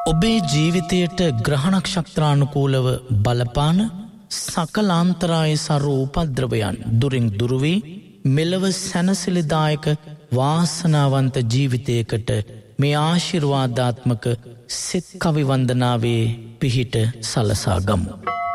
ඔබේ ජීවිතයට ග්‍රහ නක්ෂත්‍රානුකූලව බලපාන සකලාන්තරාය සරු උපද්‍රවයන් දුරින් දුර වී මෙලව සැනසෙලිදායක වාසනාවන්ත ජීවිතයකට මේ ආශිර්වාදාත්මක සෙත් කවි වන්දනාවේ පිහිට සලසා ගමු.